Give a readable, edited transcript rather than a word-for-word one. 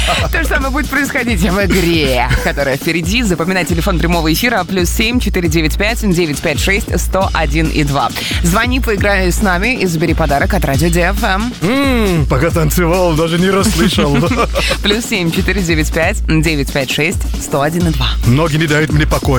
То же самое будет происходить в игре, которая впереди. Запоминай телефон прямого эфира +7 495 956 101 и 2. Звони, поиграй с нами и забери подарок от Радио DFM. Пока танцевал, даже не расслышал. +7 495 956 101 и 2. Ноги не дают мне покоя.